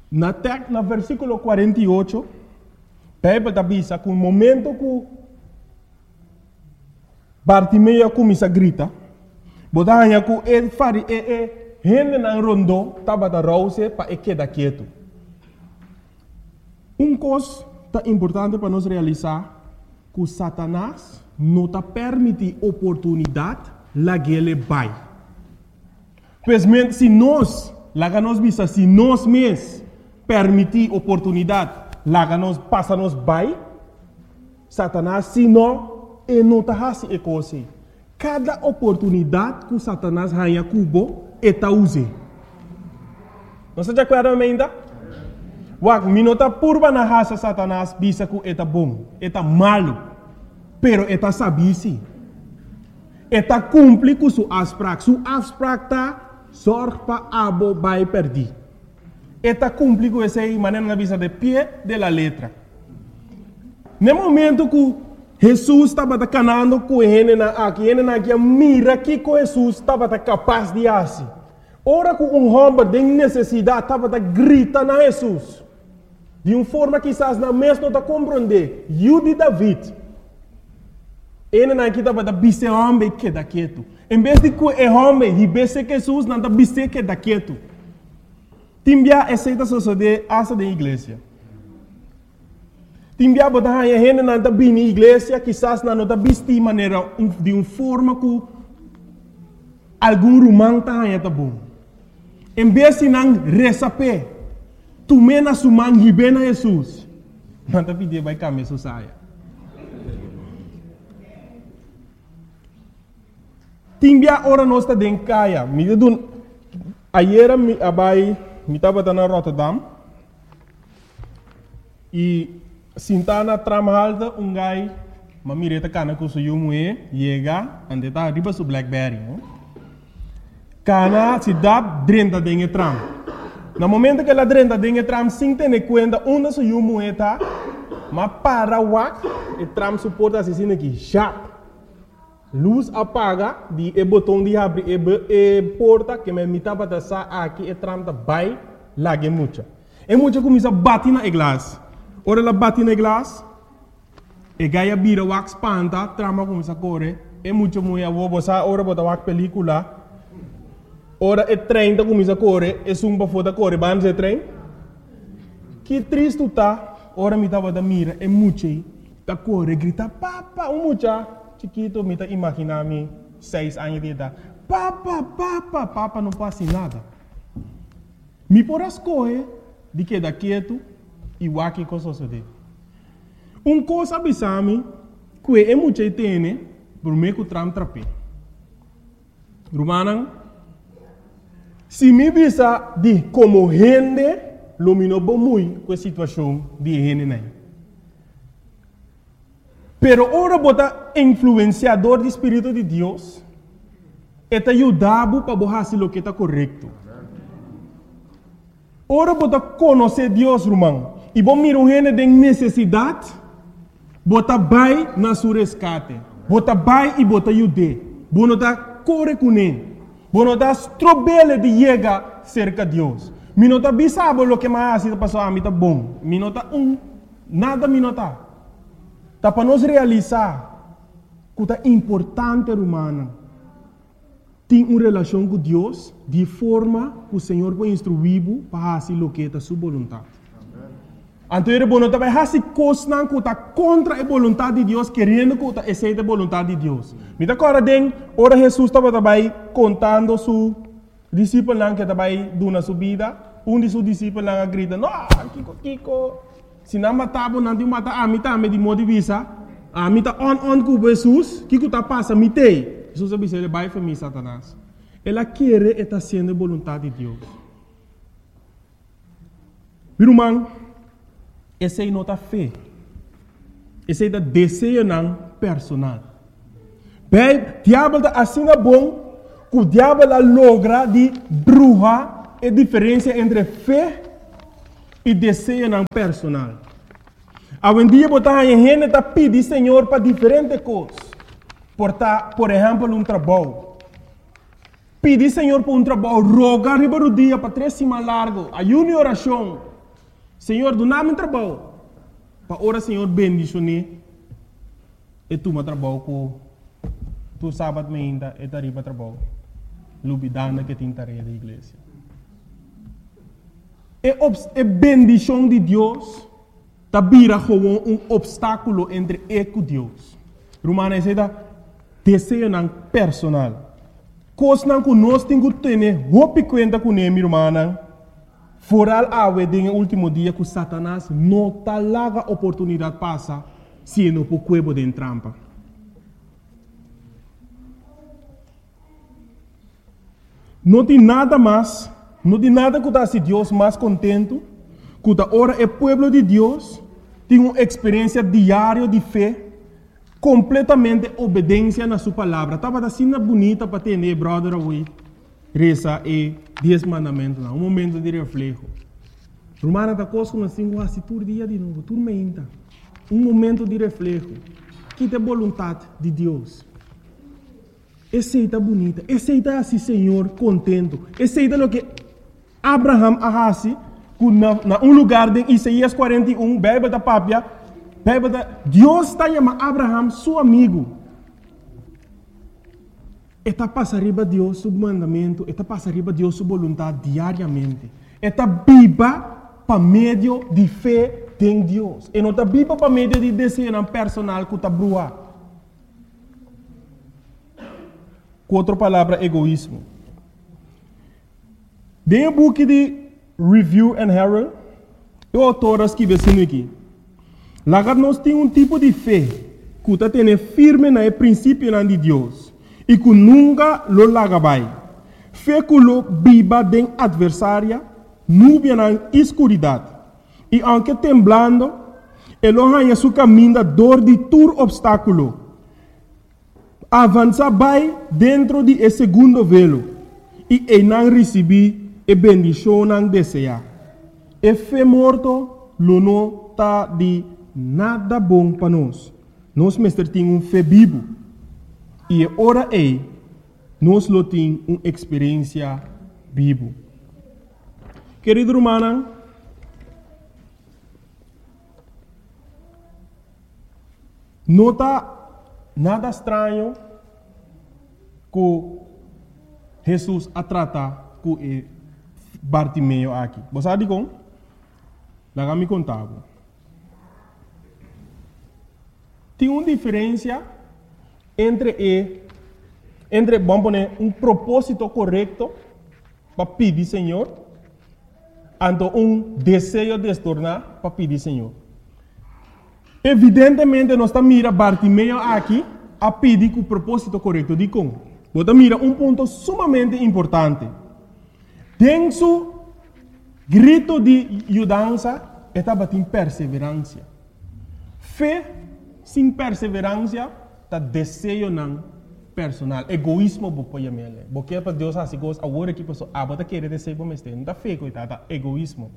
No versículo 48, Bíblia avisa que no momento que Bartimeu começa a gritar, botava que ele faria gente na rondo estava da rouse para quedar quieto. Coisa importante para nós realizar que Satanás não está permite oportunidade lá que ele vai. Pois se nós mesmos permitir oportunidade lá que nós passa nos vai, Satanás se não está fazendo coisa. Cada oportunidade que Satanás ganha cubo está usando. Não se acorda ainda? Wak minota purba na raça Satanás bisa que está bom, está malo, pero está sabisi. Está cumpre com sua asprak. Sua asprak está sorg para abo vai perder. Está cumpre com essa maneira na visa de pé de la letra. No momento que Jesus estava canando com ele aqui, mira que Jesus estava capaz de fazer. Ora que homem tem necessidade estava gritando a Jesus. De uma forma que quizás na mesma não está compreender. Yudi David. Ele aqui estava da bise homem que da quieto. Em vez de que o homem ribesse Jesus, não está bise que da quieto. Timbia aceita suceder asa da igreja. Timbia botar a gente não está bem na igreja, quizás não está bise de maneira de uma forma que algum romano está bom. Em vez de não receber tu mena sumang hibena Jesus. Manta pide vai kami susaya. Timbia ora nosta den kaya. Mi dun ayera mi abai mi tava na Rotterdam. E sintana tramhalda gai mamireta kana ku su yumue yega ande ta riba su Blackberry. Kana si dab drenta den tram. No momento que ela drenta tem tram sem ter conta onde se o moeda, mas para o e tram suporta assim aqui, já. Luz apaga, de botão de abrir e porta que me mitava da sa aqui e tram da vai lá que muita. E muita começa a bater na glass. Ora ela bate na glass, e gaia bira o spanta, trama começa a correr, e muita mulher vou botar ora botar o película. Ora é trem da começa a correr, é sumba foda correr, vamos é trem. Que triste tá, ora me tava da mira, é muito da correr, grita papa, mucha, chiquito me tá imaginar-me 6 anos de idade. Papa, não passa nada. Me por as correr, de que da quieto, e o aqui com suceder. Coisa abissame, que é muito tem, por meio que o tram trape. Romanan, se me visa de como gente, lumino muito com a situação de gente. Pero ora bota influenciador do Espírito de Deus, eta ajudava para fazer o que está correto. Ora bota conhecer Deus, irmão, e bom mira gente tem necessidade, bota vai na sua resgate, bota vai e bota ajude, bota corre com ele. Bueno, das trobele de llegar cerca de Deus. Minota bisabo lo que mais está passando a mim tá bom. Minota nada minota. Tá para nós realizar que é importante humana. Tem uma relação com Deus de forma que o Senhor vai instruir para fazer o que é sua vontade. Então, ele vai fazer coisas que está contra a vontade de Deus, querendo que aceite a vontade de Deus. Me dá agora, ora Jesus estava contando su discípulo que estava dando sua vida. De seus discípulos grita, não, Kiko, se não matava, não te mata, a mim também de modo de vista, a mim está on com Jesus, Kiko está passando, me tem. Jesus disse, ele vai para mim, Satanás. Ela quer estar sendo a vontade de Deus. Meu irmão, essa é nota fé. Esse é o desejo personal. Bem, o diabo está assim bom que o diabo logra de bruxa a diferença entre fé e desejo personal. Hoje em dia, a gente está pedindo Senhor para diferentes coisas. Por exemplo, um trabalho. Pedir Senhor para um trabalho, rogar riba do dia para 3 semanas largo, ayuno e oração. Senhor, do nada trabalho. Para ora, Senhor, bendicione. E tu me trabalho com tu sábado ainda e tarifa trabalho. Lubidana que tem tarefa da igreja. É bendição de Deus. Tá vira como obstáculo entre eu e Deus. Romana diz desejo não personal. Coisa não que nós temos que ter roupa conta com ele, irmã. Foral awe den último dia que Satanás não tá larga oportunidade passa se não por cuebo de trampa. Não tem nada mais, não tem nada que se Deus mais contento, que ora é povo de Deus, tem uma experiência diária de fé, completamente obediência na sua palavra. Estava assim bonita para ter, brother, away. Reza e 10 mandamentos, um momento de reflexo. Romana está conosco assim, quase todo dia de novo, tudo menta. Um momento de reflexo. Que é a vontade de Deus. Aceita bonita, aceita assim, Senhor, contento. Aceita o que Abraham arrasi, na um lugar de Isaías 41, bebe da papia, Deus está chamando Abraham, seu amigo. Eta passa arriba Deus seu mandamento, eta passa arriba Deus sua vontade diariamente. Eta viva para meio de fé em Deus. E não está viva para meio de desejo personal que está brua. Com outra palavra, egoísmo. Dentro do book de Review and Herald, o autor escreve assim aqui. Lá nós temos um tipo de fé que está tendo firme no princípio de Deus. E que nunca lo lagabai. Fé que lo viva de adversária, nubia na escuridade. E aunque temblando, ele ganha seu caminho dor de todo obstáculo. Avança vai dentro de esse segundo velo. E ele não recebe a bendição não deseja. E fé morto, lo não está de nada bom para nós. Nós mestre temos um fé vivo. E ora nós temos uma experiência viva. Querido irmão, não está nada estranho que Jesus a tratar com Bartimeu aqui. Você sabe como? Lá me contava. Tem uma diferença entre vamos poner um propósito correto para pedir Senhor, e desejo de se tornar para pedir Senhor. Evidentemente, nós estamos mirando Bartimeu aqui a pedir com o propósito correto de como. Você mira ponto sumamente importante. Tem seu grito de ajudança, estava em perseverança. Fé sem perseverança, tá desejo não personal, egoísmo bo poia mele. Porque para Deus assim gosta agora que pessoa abota querer desejo para mestre, não tá fé coitada, egoísmo.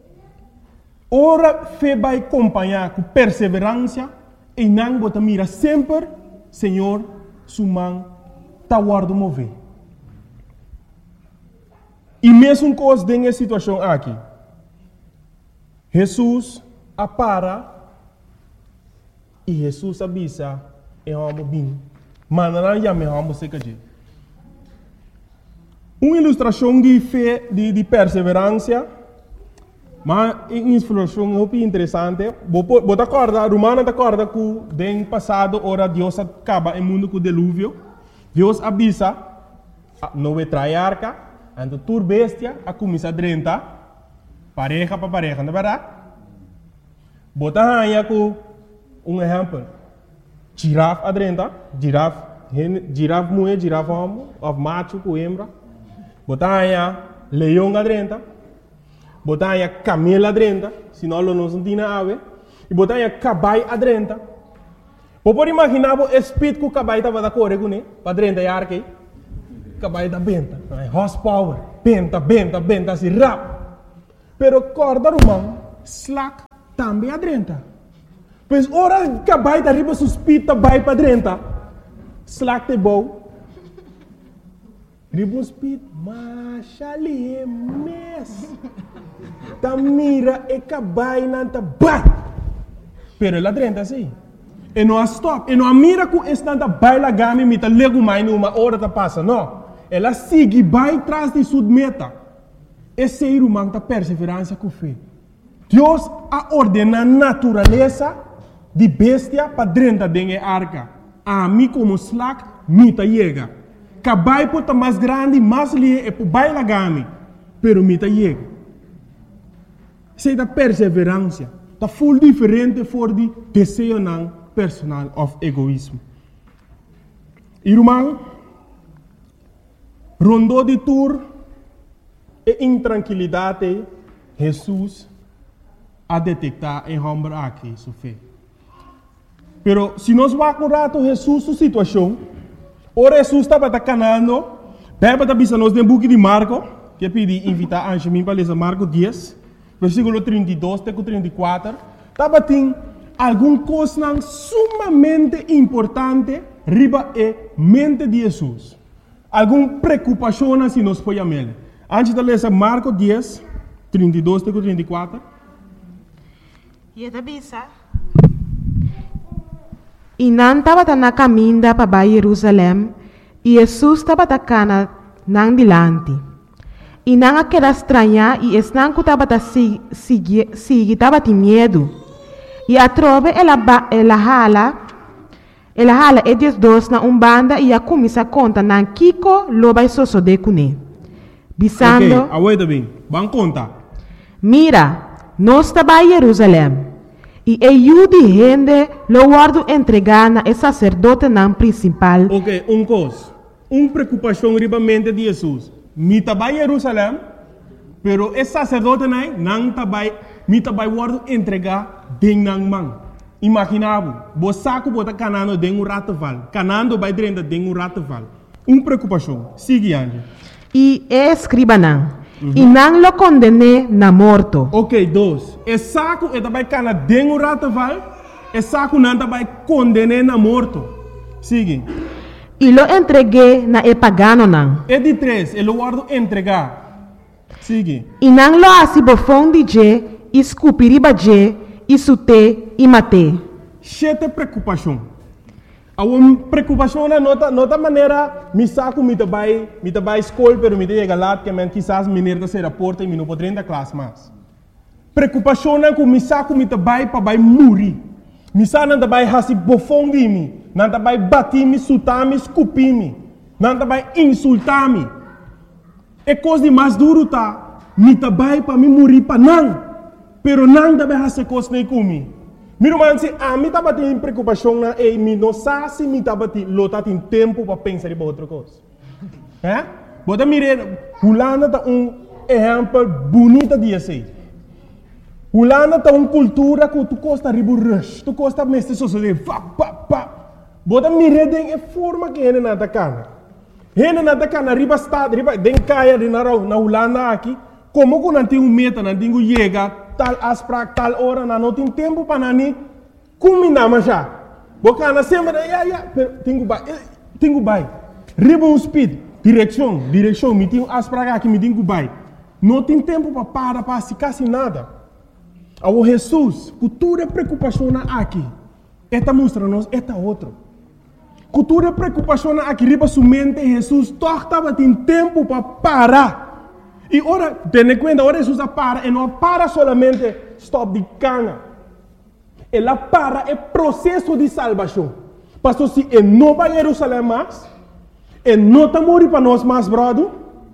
Ora fé vai acompanhar com perseverança e não bota mira sempre, Senhor, sumang tá guardo mover. E mesmo coisa dessa situação aqui, Jesus apara e Jesus avisa e vamos bem. Mas não já me vamos ser que uma ilustração de fé, de perseverança, mas uma ilustração muito interessante. Você acorda, Romana acorda que no passado, ora Deus acaba o mundo com o dilúvio. Deus avisa, não vai trair arca, então tur bestia, a começar a drentar, pareja para pareja, não é verdade? Você aí com um exemplo. Girafa adrenta, girafa mulher, girafa homem, of macho com hembra. Botanha leão adrenta, botanha camelo adrenta, senão não se tem ave. E botanha cabai adrenta. Pode imaginar o espírito que o cabai estava da corre com ele, para adrenta e arque. Cabai da benta, horsepower, benta, assim rap. Pero corda romano, slack também adrenta. Pois ora que vai da riba suspita vai para dentro. Slack de bom. Riba suspita, mas ali é mes. ta mira e cabai nanta ba. Pero ela drenta assim. E não stop. E não mira com esse nanta baila gami mita lego mais numa hora ta passa. Não. Ela sigue vai atrás de sua meta. Esse ser humano ta perseverança com fé. Deus a ordena a natureza de bestia para dentro da arca. A mim como slack, mita chega. Cabai pota mais grande, mais lie e baila gami. Pero mita chega. Sei da perseverança. Tá full diferente for de desejo não personal of egoísmo. Irmão, rondou de tour e intranquilidade, Jesus a detectar em homem aqui sua fé. Pero se nós vamos um rato Jesus sua situação, ora Jesus estava canando, beba da bisa nós no book de Marco, que pedi invitar a Angemin para ler Marco 10, versículo 32 até 34, estava tem alguma coisa sumamente importante riba e mente de Jesus. Alguma preocupação se nós podemos ver. Antes de ler Marco 10, 32 até 34. E da bisa. E não estava na caminho para Jerusalém, e Jesus estava na não dilante. E não aquela estranha, e não que estava estava de medo. E a trove ela hala e dois na banda e a começa a contar na Kiko lo vai de cune. Bisando. Ok, aguenta bem. Vamos contar. Mira, nós estava em Jerusalém. E eu de gente lo guardo entregar na sacerdote não principal. Ok, coisa. Preocupação riba mente de Jesus. Mi estava em Jerusalém, pero esse sacerdote não estava, mi estava guardo entregar den nang man. Imaginava, você saco bota canando den rataval, canando vai dentro den rataval. Preocupação. Sigue ande. E escriba não. E não lo condene na morto. Ok, dois. E saco e também cana den rataval, e saco não também condene na morto. Sigue. E lo entreguei na pagano não. E de três, ele guardo entregar. Sigue. E não lo assim bofão de je, escupiriba je, isute e mate. Chete preocupação. A preocupação na nota maneira, me saco me tabai escola, pero me chega lá que men quizás menino da ser porta e me não poderia da classe mais. Preocupação na que me saco me tabai para vai morrer. Me saco não tabai hasi bofão de mim, não tabai bater me, sutar me, escupir me, não tabai insultar me. É coisa de mais duro tá, me tabai para me morrer para não, pero não tabai hasi coisa nem comigo. Meu irmão, se a mim estava tendo preocupação na e me não sabe se me estava tendo tempo para pensar em outra coisa. É? Bota mirar, Holanda tá exemplo bonito de assim. Holanda tá cultura que tu costa ribo rush, tu costa mestre sociedade, Bota mirar de forma que ele não tá cana. Ele não tá cana riba estado, riba den caia de na Holanda aqui, como que não tem meta, não tem chega tal asprak tal hora não tem tempo para nani combinar mas já bocana sempre tenho bai ribo speed direção me tenho asprak aqui me tenho bai não tem tempo para se quase nada ao Jesus cultura preocupação aqui esta mostra nos esta outro cultura preocupação aqui riba sua mente Jesus estava tem tempo para parar. E ora, tenha cuenta, ora Jesus para, e não para solamente stop de cana. Ela para é processo de salvação. Pastor, se ele não vai a Jerusalém mais, ele não está morrendo para nós mais, brother,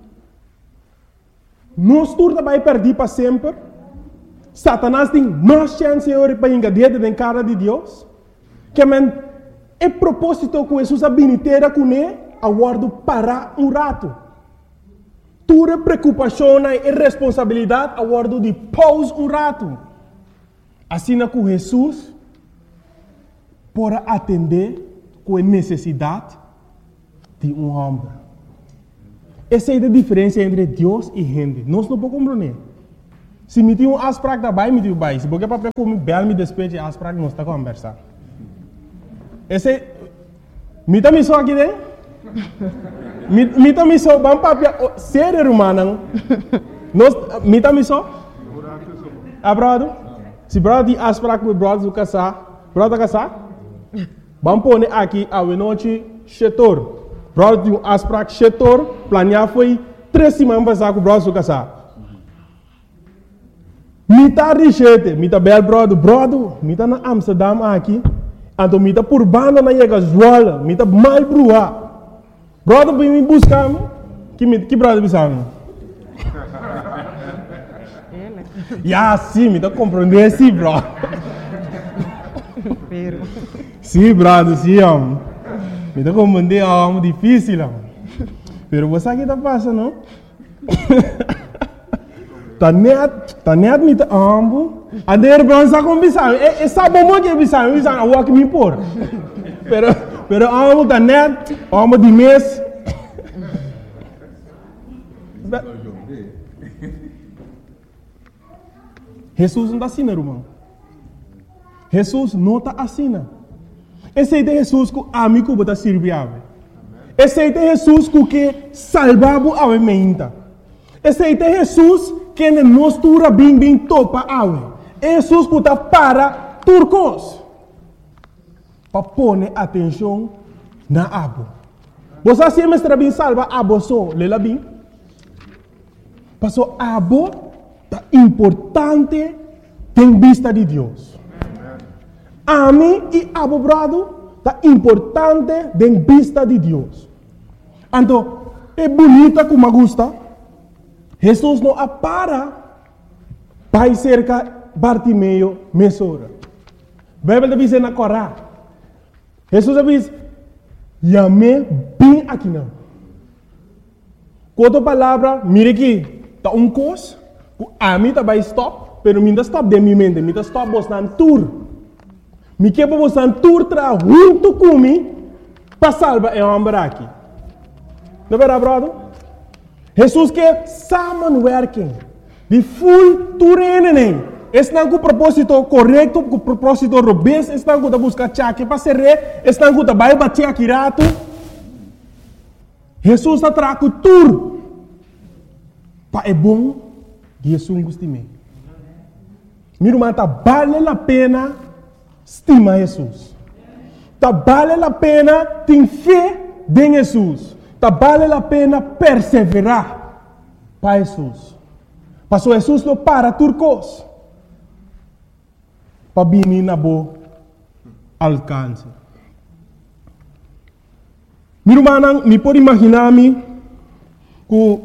nós turma vai perder para sempre. Satanás tem mais chance para engadir dentro da cara de Deus. Que é propósito que Jesus habilitera com ele, aguardo parar rato. Tua preocupação e responsabilidade a guardo de pause rato. Assim que Jesus para atender com a necessidade de homem. Essa é a diferença entre Deus e gente. Nós não podemos compreender. Se me tem asprak da bai, me tem bai. Se porque para comer bel me despeje asprak nós está conversar. Esse me tá me só aqui dentro. Mita miso bang papia ser humano. Nos mita miso Ah, brother? Se brother die afspraak met brother casar, brother casar? Vamos pôr aqui a noite chetor. Brother die afspraak chetor, planear foi 3 semanas passar com brother casar. Mita richete, mita bel brother, mita na Amsterdam aqui, então mita por banda na chega Zwolle, mita mal brua. Brother vem me buscar, que brother bisamo? Ya, sim, me tá compreendendo, sim, bro. Sim, brother, sim, homem. Me tá compreendendo, homem, difícil, homem. Pero você aqui tá passando, não? Tá net me tá, homem. A der bro, sa com bisamo. E sabe como que bisamo a walk me por. Pero, homem, tá net, homem de mês. Jesus não está assim, irmão. Jesus não está assim. Esse é Jesus que amigo está servindo. Esse é Jesus que salvava a mente. Esse é Jesus que nos tura bem topa a Jesus que está para turcos. Para pôr atenção na abo. Você sempre está bem salva abo só, lela bem. Passou abo tá importante em vista de Deus. A mim e abo brado tá importante em vista de Deus. Então, é bonita como gosta. Jesus não apara para cerca Bartimeu mesora. A Bíblia diz na Corá. Jesus diz, "Yame bem aqui não." Quanto palavra, mire aqui, tá coisa. A mim tá vai stop, pero mim tá stop de minha mente, mim tá stop bostan tour. Me que para bostan tour tra junto comigo para salvar é homem aqui. Não é verdade, brother? Jesus que samenwerking, de full toerening. Estão com o propósito correto, com o propósito robusto, estão com a buscar chaque para ser rei, estão com a vai bater aqui rato. Jesus está trago tour. Para é bom. Jesus gostime. Meu irmão, tá vale a pena estimar Jesus. Tá vale a pena ter fé em Jesus. Tá vale a pena perseverar para Jesus. Passou Jesus não para turcos. Para vir na boa alcance. Meu irmão, me pode imaginar-me que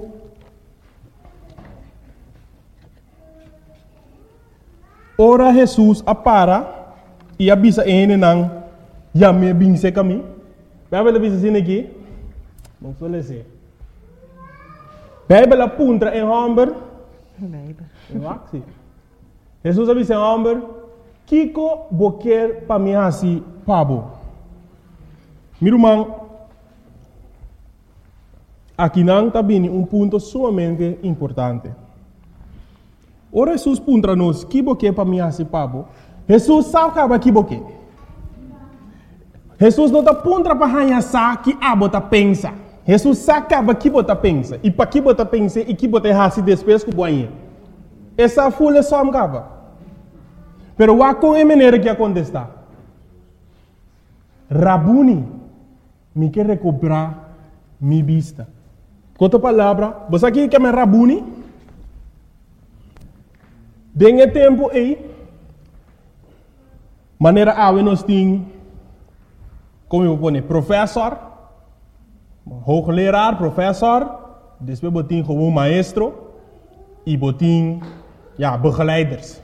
ora Jesus apara e avisa ele não já me binse kami. Bíblia avisa assim aqui. Não sou lese. Bíblia apunta em homem. Bíblia. Jesus avisa em homem. Kiko boquer para mim assim pabo. Meu irmão, aqui não está bem ponto sumamente importante. Ora Jesus puntra nos que boquer para mim assim pabo. Jesus sabe que boquer. Jesus não está puntra para hanha sa que abota pensa. Jesus sabe que bota pensa e para que bota pensa e que bota hasi depois que boinha. Essa folha só me acaba. Pero wa com a maneira que acontece. Rabuni, me quer recuperar minha vista. Com outra palavra, você aqui que é Rabuni? Dengue tempo aí, maneira a nós tem, como eu vou dizer, professor, hoogleraar, professor, depois botin como maestro e botin, begeleiders.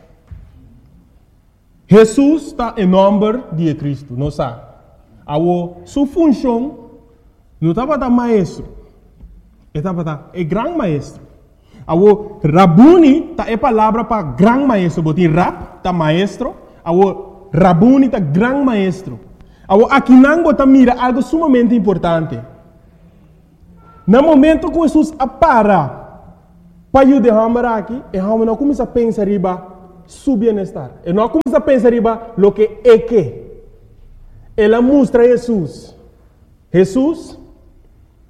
Jesus está em nome de Cristo, não sabe? Sua função não estava da maestro, estava da grande maestro. Rabuni tá é palavra para grande maestro, botin rab tá maestro, Rabuni tá grande maestro. Aqui não bota mira algo sumamente importante. No momento que Jesus apara para ajudar aqui, e a não começa a pensar riba su bienestar. E não começa a pensar riba lo que é que. Ela mostra Jesus. Jesus,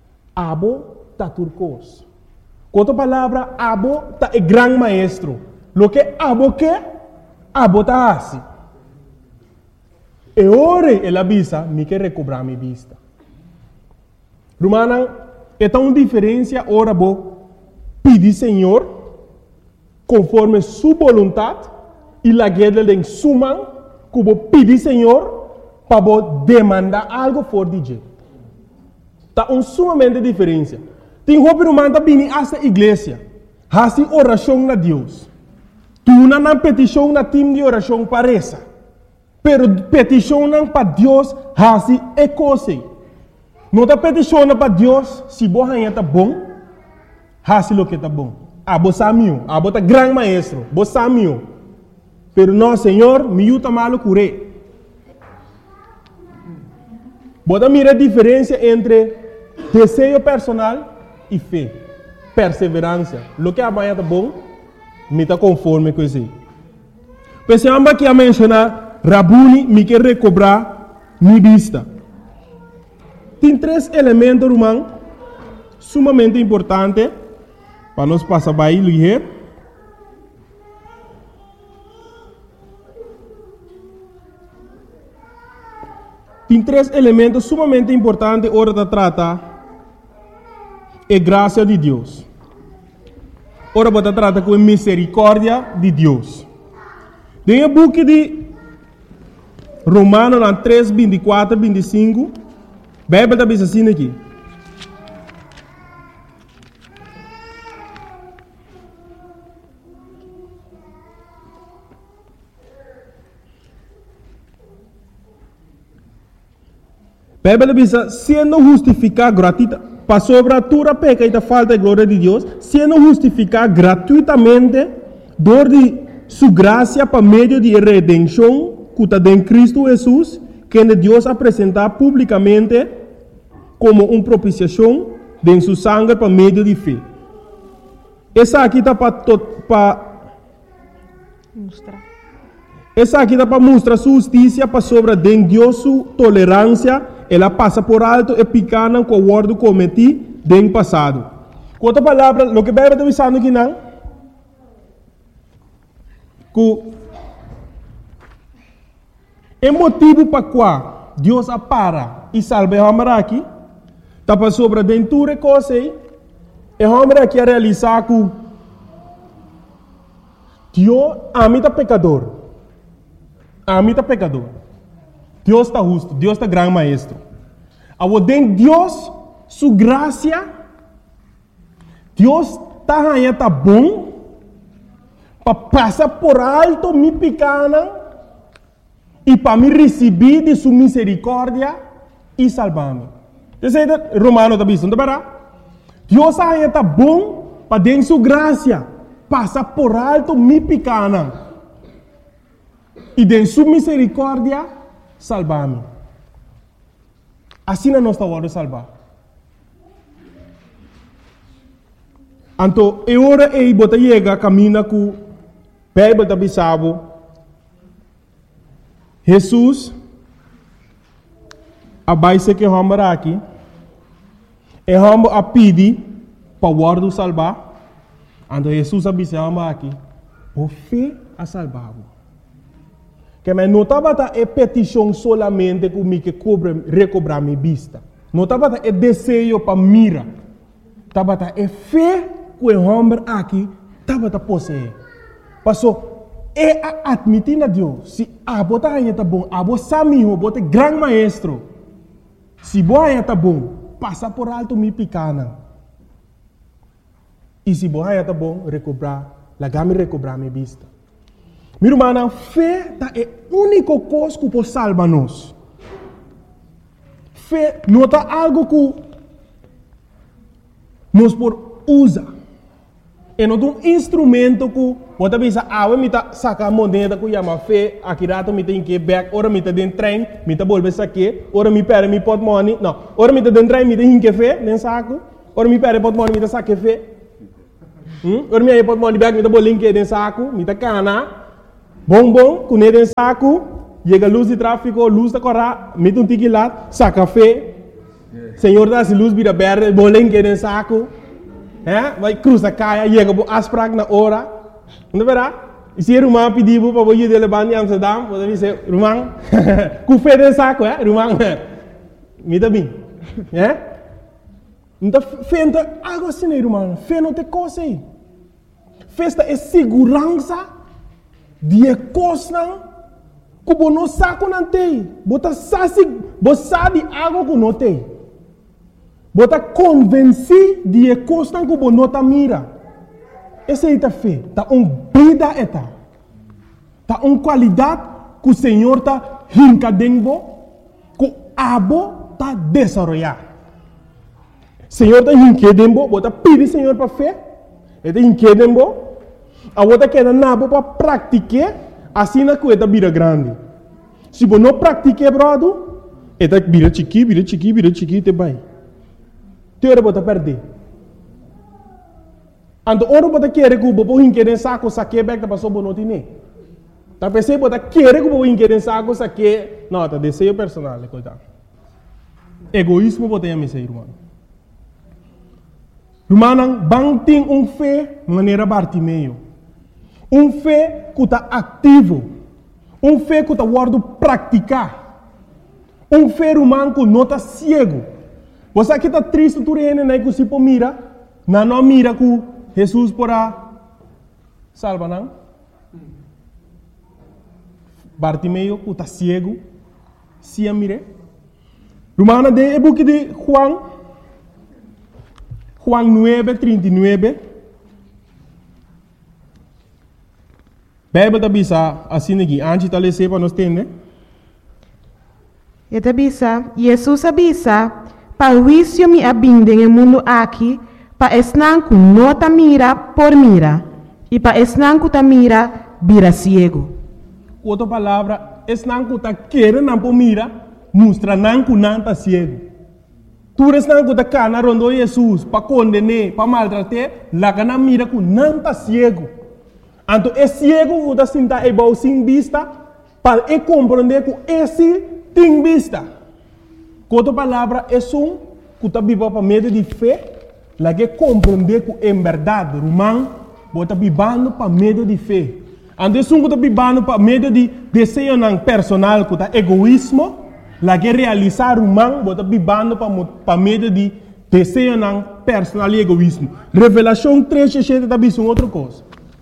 abo tá turcos. Com outra palavra, abo tá é grande maestro. Lo que abo tá assim. E ora ela avisa, me quer recobrar minha vista. Romana, é tão diferença ora bo pedir Senhor conforme sua vontade e la guerra de suma que bo pedir Senhor para bo demandar algo for DJ. Tá sumamente diferença. Tem roupa romana bini esta igreja, hasi oração na Deus. Tu não petição na time de oração parece. Pero peticionam para Deus, hasi é coisa. Não está peticionando para Deus, se você está bom, hasi lo que está bom. Você sabe, você é grande maestro, você sabe. Pero não, Senhor, me ajuda malo curé. Você mira a diferença entre desejo personal e fé, perseverança. Lo que amanhã está bom, me está conforme com isso. Pensamos aqui a mencionar Rabuni me quer recobrar minha vista. Tem 3 elementos, irmão, sumamente importantes para nós passar para aí. Tem 3 elementos sumamente importantes hora de tratar a graça de Deus. Ora você trata com a misericórdia de Deus. Tem a book de Romanos 3, 24, 25. A Bíblia está assim aqui. A Bíblia diz, sendo justificado gratuitamente, para sobre a tua peca e a falta de glória de Deus, sendo justificado gratuitamente, dor de sua graça para meio de redenção, que está em Cristo Jesus, que Deus apresentar publicamente como uma propiciação de sua sangue para meio de fé. Essa aqui está para mostrar. Essa aqui está para mostrar sua justiça para sobre de Deus sua tolerância. Ela passa por alto e picana com o ordo cometido no passado. Com outra palavra, o que a Bíblia está dizendo aqui não? Que é motivo para qual Deus apara e salva o homem aqui, está para sobre dentro de coisa e o homem aqui a realizar que Deus amita pecador. Amita pecador. Deus está justo, Deus está grande maestro. Ao dentro Deus, sua graça, Deus está bom para passar por alto minha pequena e para me receber de sua misericórdia e salvar-me. Você Romano está dizendo, Deus está bom para dentro sua graça passar por alto minha pequena e de sua misericórdia salvar-me. Assim não está hora de salvar. Então, é hora de você chegar caminho com o Bíblia da Bissau. Jesus, a base que vamos aqui, é vamos a pedir para o guarda salvar. Então, Jesus a Bissau aqui, por fé a salvar. Que me notava é petição solamente comigo que recobrar minha vista. Notava é desejo para mira. Tava é fé que o homem aqui tava possuir. Passou é admitir a Deus. Se a bota aí tá bom, a bota sabe o bota grande maestro. Se boa aí tá bom, passa por alto minha pequena. E se boa aí tá bom, recobrar, largar me recobrar minha vista. Meu irmão, fé é a única coisa que pode salvar nós. Fé não é algo que nós podemos usar. É um instrumento que pode pensar, eu vou sacar a moneda que chama fé, aqui rato eu tenho que ir back, ora eu estou dentro do trem, eu estou voltando aqui, ora eu pego meu portmoney, não, ora eu estou dentro do trem, eu tenho que ir fé, nem saco, ora eu pego o portmoney, eu saco fé. Ora eu pego o portmoney back, eu estou voltando aqui, nem saco, eu estou cana. Bom, com ele em saco, chega a luz de tráfego, luz da corra, mete um tique lá, saca café. Senhor dá se luz vira verde, bolenque em saco. Vai cruzar caia, chega a asprag na hora. Não verá? E se Rumang pediu para você de levar em Amsterdam, você diz, Rumang, com fé de saco, Rumang, me dá bem. Então, fé não é algo assim, Rumang. Fé não tem coisa aí. Festa é segurança de coisa que você não sabe não tem. Você sabe algo que não tem. Você está convencido de coisa que você não mira. Essa é a fé. Está uma vida. Está uma qualidade que o Senhor está rincadendo, que o abo está desenvolvendo. O Senhor está rincadendo, você pede ao Senhor para fé. Ele está rincadendo, a você quer nabo para praticar, assim na coisa vira grande. Se você não pratica, brother, ele vira chiqui, te vai. Teora você perder. Então, ora você quer que você rincade saco, saque back para passar não tem. Tá pensando você quer que você rincade saco, saque, não, tá desejo personal, coitado. Egoísmo você tem a ser, irmão. Irmão, bang tem fé maneira Bartimeu. Fé que está ativo. Fé que está guardo praticar. Fé irmão que não está cego. Você aqui está triste, tu né que se mira, não mira que Jesus porá salva não. Bartimeu que está cego, se mire. Irmão, de book de Juan 9:39. Bíblia está bisa assim aqui, antes de ler para nós entender. E bisa, Jesus avisa, para o juízo me abinde no mundo aqui, para esnanco nota mira por mira, e para esnanco ta mira vira ciego. Outra palavra, esnanco ta querer não por mira, mostra nanco não ta ciego. Tu esnanco ta cana rondo Jesus, para condenar, para maltratar, lá cana mira que não ta ciego. Então, é cego que está sentado igual sem vista, para compreender que esse tem vista. Outra palavra, é que está vivo para meio de fé, lá que compreender que é verdade, irmão, está vivendo para meio de fé. Então, que está vivendo para meio de desejo personal, que está egoísmo, lá que realizar irmão, está vivendo para meio de desejo personal e egoísmo. Revelação 3, está vivendo outra coisa.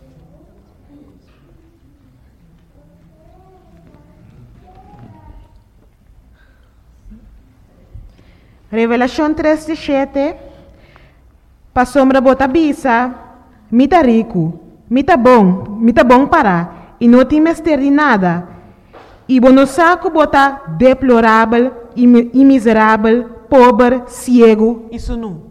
Revelação 3:7. Para sombra bota bisa, mita rico, mita bom para, e não tem mestre de nada. E bono saco bota deplorável e miserável, pobre, cego e sunu.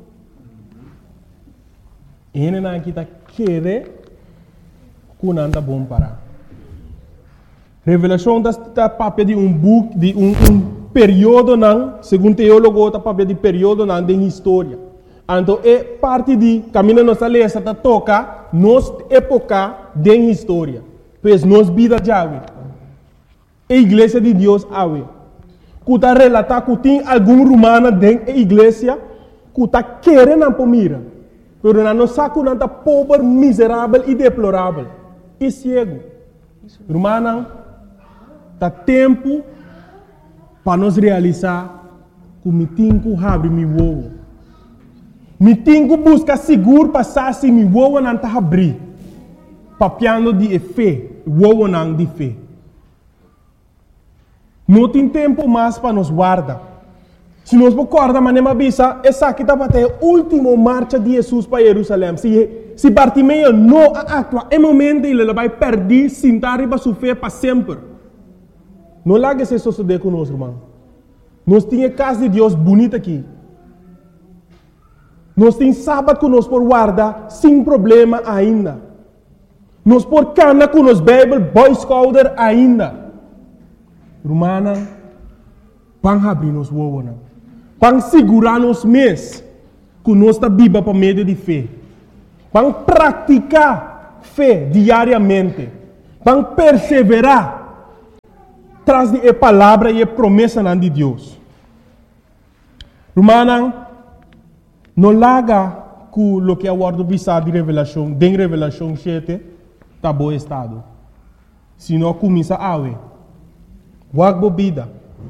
Ele não está querer que não anda bom para. Revelação está papel de book, de período não, segundo teólogo, está papel de período não de história. Então, é parte de caminho nossa lesa está toca nos época de história. Pois nos vida já a igreja de Deus awe. Que está relatar que tem algum romano dentro da igreja que está querendo para mira. Mas não sabe que está pobre, miserável e deplorável. E cego. Romano, está tempo para nós realizar que me tenho que abrir meu ovo. Me tenho que buscar seguro passar se meu ovo não está abrir. Papiando de fé, o ovo não de fé. Não tem tempo mais para nos guardar. Se nós recordamos, maneira bisa, essa aqui está para a última marcha de Jesus para Jerusalém. Se Bartimeu não atua, é momento ele vai perder, sentar e vai sofrer para sempre. Não largue esse suceder conosco, irmão. Nós temos casa de Deus bonita aqui. Nós temos sábado que nós por guardar sem problema ainda. Nós por cana com nos Bible, Boy Scouter ainda. Romana, vamos abrir nos ovos. Vamos segurar nos mês que nós está viva para meio de fé. Vamos praticar fé diariamente. Vamos perseverar traz de palavra e promessa de Deus. Romana, não larga com o que é o word de revelação, de revelação 7, tá bom estado. Se não começa a ave, wak bebida,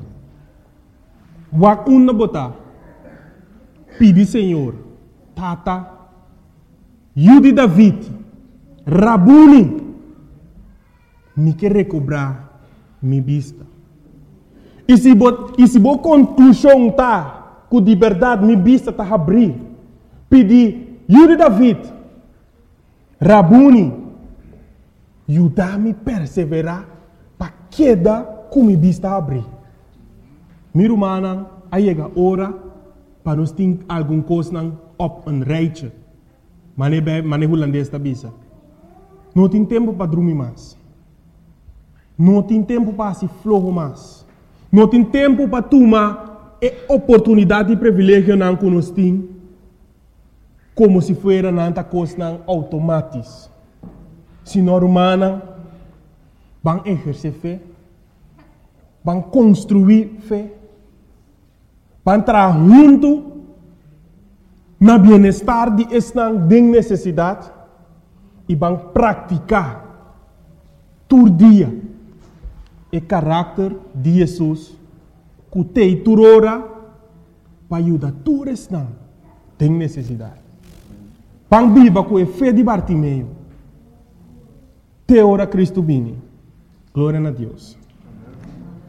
wak una botar, pedi Senhor, tata, Yudi David, Rabuni, me quer recobrar minha vista. E se bo conclusão tá, que de verdade minha vista tá abrir, pedi Yudi David, Rabuni, ajuda-me a perseverar para queda com minha vista abrir. Meu irmão, aí chega a hora para nós ter alguma coisa op een rijtje. Mane holandês da bisa. Não tem tempo para dormir mais. Não tem tempo para se flojo mais. Não tem tempo para tomar a oportunidade e privilégio não que nós temos, como se fosse nanta coisa automática. Se nós humanos vão exercer fé, vão construir fé, vão trabalhar junto na bem-estar de esta necessidade e vão praticar todo dia o caráter de Jesus que tem toda hora para ajudar todos esta tem necessidade. Vão viver com a fé de Bartimeu. Te ora Cristo vini. Glória a Deus.